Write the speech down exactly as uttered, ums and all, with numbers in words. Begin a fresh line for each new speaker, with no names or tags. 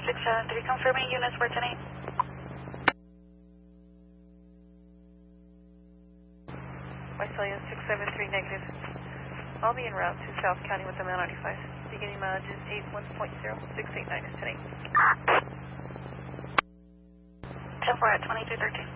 six seven three, confirming units for tonight.
Visalia six seven three, negative. I'll be en route to South County with the M L ninety-five. Beginning mileage is eight one point zero six eight nine is tonight.
ten four at twenty-two thirteen.